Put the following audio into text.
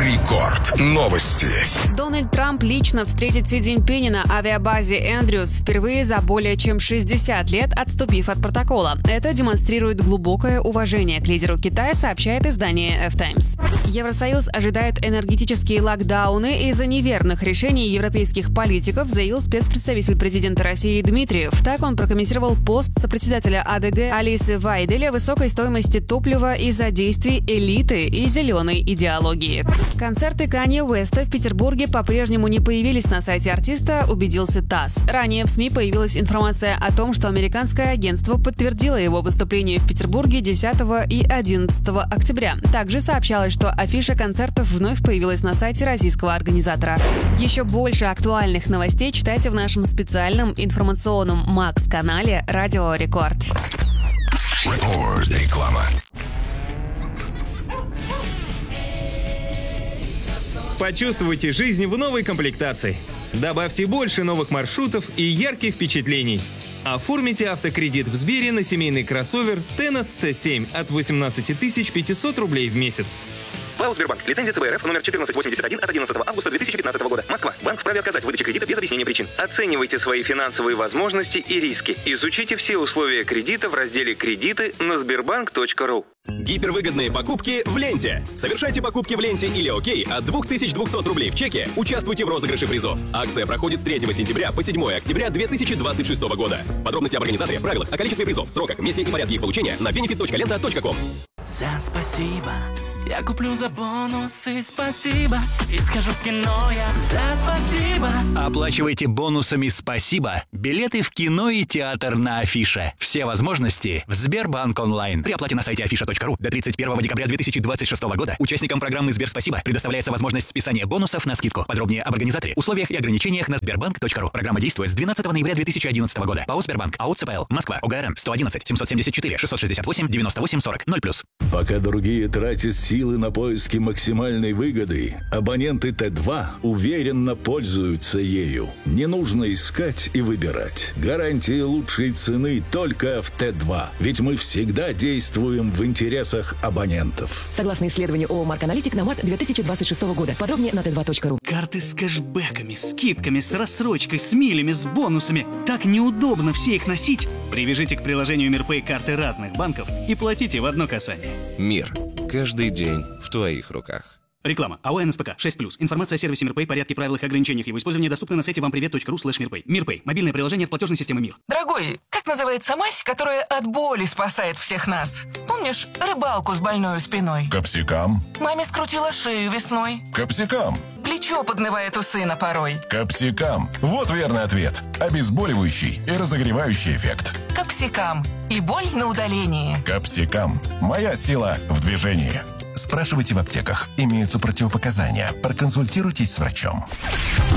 Рекорд. Новости. Дональд Трамп лично встретит Си Цзиньпиня на авиабазе Эндрюс впервые за более чем 60 лет, отступив от протокола. Это демонстрирует глубокое уважение к лидеру Китая, сообщает издание F-Times. Евросоюз ожидает энергетические локдауны из-за неверных решений европейских политиков, заявил спецпредставитель президента России Дмитриев. Так он прокомментировал пост сопредседателя АДГ Алисы Вайдель о высокой стоимости топлива из-за действий элиты и зеленой идеологии. Концерты Канье Уэста в Петербурге по-прежнему не появились на сайте артиста, убедился ТАСС. Ранее в СМИ появилась информация о том, что американское агентство подтвердило его выступление в Петербурге 10 и 11 октября. Также сообщалось, что афиша концертов вновь появилась на сайте российского организатора. Еще больше актуальных новостей читайте в нашем специальном информационном Макс-канале «Радио Рекорд». Реклама. Почувствуйте жизнь в новой комплектации. Добавьте больше новых маршрутов и ярких впечатлений. Оформите автокредит в Сбере на семейный кроссовер Tenat T7 от 18 500 рублей в месяц. ПАО «Сбербанк». Лицензия ЦБРФ номер 1481 от 11 августа 2015 года. Москва. Банк вправе отказать в выдаче кредита без объяснения причин. Оценивайте свои финансовые возможности и риски. Изучите все условия кредита в разделе «Кредиты» на sberbank.ru. Гипервыгодные покупки в ленте. Совершайте покупки в ленте или ОК от 2200 рублей в чеке. Участвуйте в розыгрыше призов. Акция проходит с 3 сентября по 7 октября 2026 года. Подробности об организаторе, правилах, о количестве призов, сроках, месте и порядке их получения на benefit.lenta.com. За спасибо я куплю за бонусы, спасибо, и схожу в кино я за спасибо. Оплачивайте бонусами «Спасибо» билеты в кино и театр на афише. Все возможности в Сбербанк онлайн. При оплате на сайте afisha.ru до 31 декабря 2026 года участникам программы «Сберспасибо» предоставляется возможность списания бонусов на скидку. Подробнее об организаторе, условиях и ограничениях на sberbank.ru. Программа действует с 12 ноября 2011 года. ПАО «Сбербанк». АО ЦПЛ. Москва. ОГРН 111 774 668 98 40 0+. Пока другие тратят силы на поиски максимальной выгоды, абоненты Т2 уверенно пользуются ею. Не нужно искать и выбирать. Гарантия лучшей цены только в Т2. Ведь мы всегда действуем в интересах абонентов. Согласно исследованию ООО «Марк Аналитик» на март 2026 года. Подробнее на t2.ru. Карты с кэшбэками, скидками, с рассрочкой, с милями, с бонусами. Так неудобно все их носить. Привяжите к приложению МирПэй карты разных банков и платите в одно касание. Мир. Каждый день в твоих руках. Реклама. АО НСПК 6+. Информация о сервисе МирПэй, порядке, правилах и ограничениях его использования доступна на сайте вампривет.ру/мирпэй. МирПэй. Мобильное приложение от платежной системы МИР. Дорогой, как называется мазь, которая от боли спасает всех нас? Помнишь рыбалку с больной спиной? Капсикам. Маме скрутила шею весной. Капсикам. Плечо поднывает у сына порой. Капсикам. Вот верный ответ. Обезболивающий и разогревающий эффект. Капсикам. И боль на удалении. Капсикам. Моя сила в движении. Спрашивайте в аптеках. Имеются противопоказания. Проконсультируйтесь с врачом.